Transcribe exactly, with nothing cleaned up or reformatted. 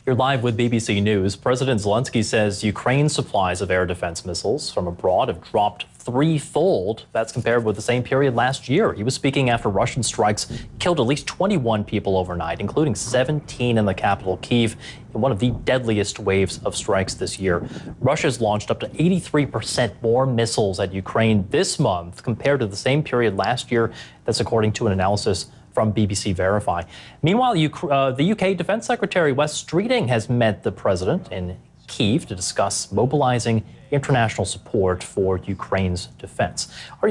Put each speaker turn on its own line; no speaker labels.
You're live with B B C News. President Zelensky says Ukraine's supplies of air defense missiles from abroad have dropped threefold. That's compared with the same period last year. He was speaking after Russian strikes killed at least twenty-one people overnight, including seventeen in the capital, Kyiv, in one of the deadliest waves of strikes this year. Russia's launched up to eighty-three percent more missiles at Ukraine this month compared to the same period last year. That's according to an analysis from B B C Verify. Meanwhile, uh, the U K Defense Secretary Wes Streeting has met the president in Kyiv to discuss mobilizing international support for Ukraine's defense. Our